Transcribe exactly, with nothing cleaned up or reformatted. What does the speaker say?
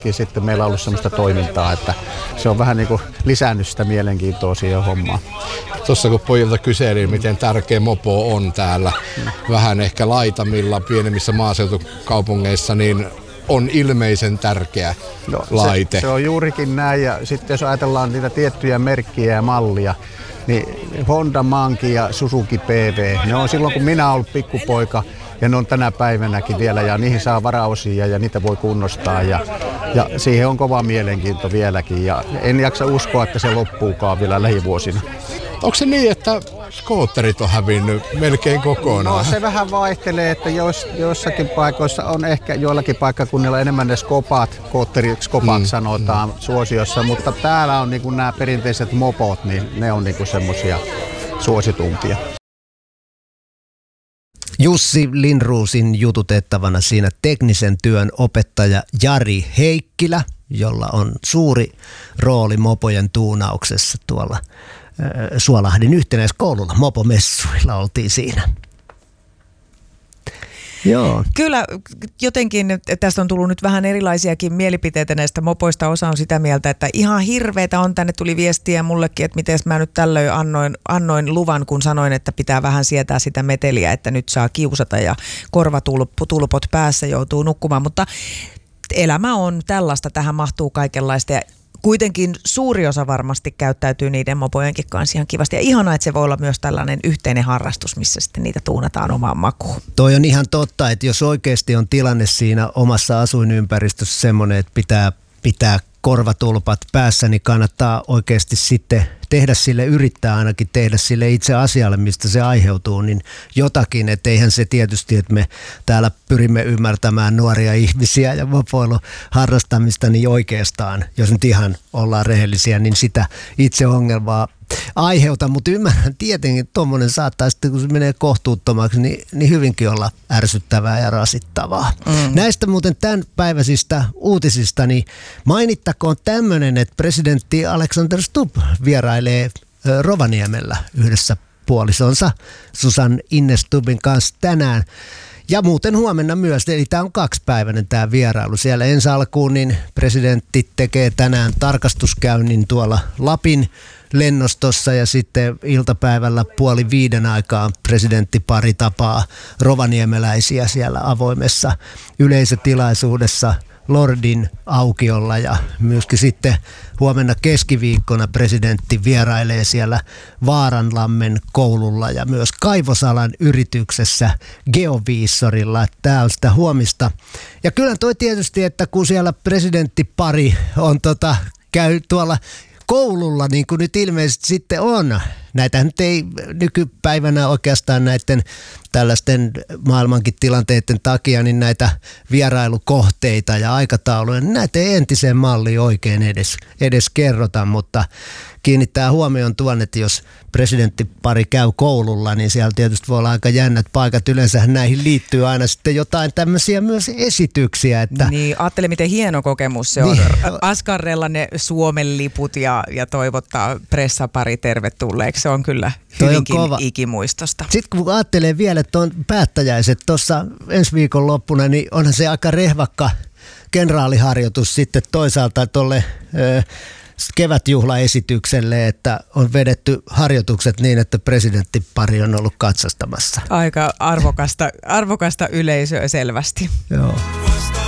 Sitten meillä on ollut sellaista toimintaa, että se on vähän niin kuin lisännyt sitä mielenkiintoa siihen hommaan. Tuossa kun pojilta kyselin, miten tärkeä mopo on täällä, vähän ehkä laitamilla, pienemmissä maaseutukaupungeissa, niin on ilmeisen tärkeä no, laite. Se, se on juurikin näin, ja sitten jos ajatellaan niitä tiettyjä merkkiä ja mallia, niin Honda, Manki ja Suzuki P V, ne on silloin kun minä olen ollut pikkupoika, ja ne on tänä päivänäkin vielä, ja niihin saa varaosia ja niitä voi kunnostaa, ja, ja siihen on kova mielenkiinto vieläkin, ja en jaksa uskoa, että se loppuukaan vielä lähivuosina. Onko se niin, että skootterit on hävinnyt melkein kokonaan? No se vähän vaihtelee, että jos, joissakin paikoissa on ehkä joillakin paikkakunnilla enemmän ne skopat, skootterit, skopat mm, sanotaan mm. suosiossa, mutta täällä on niin kuin nämä perinteiset mopot, niin ne on niin kuin semmoisia suositumpia. Jussi Lindruusin jututettavana siinä teknisen työn opettaja Jari Heikkilä, jolla on suuri rooli mopojen tuunauksessa tuolla Suolahdin yhtenäiskoululla. Mopomessuilla oltiin siinä. Joo. Kyllä jotenkin tästä on tullut nyt vähän erilaisiakin mielipiteitä näistä mopoista. Osa on sitä mieltä, että ihan hirveetä on. Tänne tuli viestiä mullekin, että miten mä nyt tällöin annoin, annoin luvan, kun sanoin, että pitää vähän sietää sitä meteliä, että nyt saa kiusata ja korvatulpot päässä joutuu nukkumaan. Mutta elämä on tällaista, tähän mahtuu kaikenlaista ja kuitenkin suuri osa varmasti käyttäytyy niiden mopojenkin kanssa ihan kivasti. Ja ihanaa, että se voi olla myös tällainen yhteinen harrastus, missä sitten niitä tuunataan omaan makuun. Toi on ihan totta, että jos oikeasti on tilanne siinä omassa asuinympäristössä semmoinen, että pitää, pitää korvatulpat päässä, niin kannattaa oikeasti sitten tehdä sille, yrittää ainakin tehdä sille itse asialle, mistä se aiheutuu, niin jotakin, että eihän se tietysti, että me täällä pyrimme ymmärtämään nuoria ihmisiä ja mopoiluharrastamista, niin oikeastaan, jos nyt ihan ollaan rehellisiä, niin sitä itse ongelmaa aiheuta, mutta ymmärrän tietenkin, että tuommoinen saattaa sitten, kun se menee kohtuuttomaksi, niin, niin hyvinkin olla ärsyttävää ja rasittavaa. Mm. Näistä muuten tämän päiväisistä uutisista, niin mainittakoon tämmöinen, että presidentti Alexander Stubb vierailee Rovaniemellä yhdessä puolisonsa Susan Ines Stubbin kanssa tänään. Ja muuten huomenna myös, eli tämä on kaksipäiväinen tämä vierailu. Siellä ensi alkuun niin presidentti tekee tänään tarkastuskäynnin tuolla Lapin lennostossa ja sitten iltapäivällä puoli viiden aikaan presidenttipari tapaa rovaniemeläisiä siellä avoimessa yleisötilaisuudessa Lordin aukiolla ja myöskin sitten huomenna keskiviikkona presidentti vierailee siellä Vaaranlammen koululla ja myös kaivosalan yrityksessä Geoviissorilla. Tämä on sitä huomista. Ja kyllä toi tietysti, että kun siellä presidenttipari on tota, käy tuolla koululla, niin kuin nyt ilmeisesti sitten on. Näitä nyt ei nykypäivänä oikeastaan näiden tällaisten maailmankin tilanteiden takia, niin näitä vierailukohteita ja aikatauluja, niin näitä ei entiseen malliin oikein edes, edes kerrota, mutta kiinnittää huomioon tuon, että jos presidenttipari käy koululla, niin siellä tietysti voi olla aika jännät paikat. Yleensä näihin liittyy aina sitten jotain tämmöisiä myös esityksiä. Että niin, ajattele miten hieno kokemus se on. Niin. Askarrella ne Suomen liput ja, ja toivottaa pressapari tervetulleeksi. Se on kyllä hyvinkin on ikimuistosta. Sitten kun ajattelee vielä, että on päättäjäiset tuossa ensi viikon loppuna, niin onhan se aika rehvakka kenraaliharjoitus sitten toisaalta tuolle kevätjuhlaesitykselle, että on vedetty harjoitukset niin, että presidenttipari on ollut katsastamassa. Aika arvokasta, arvokasta yleisöä selvästi. Joo.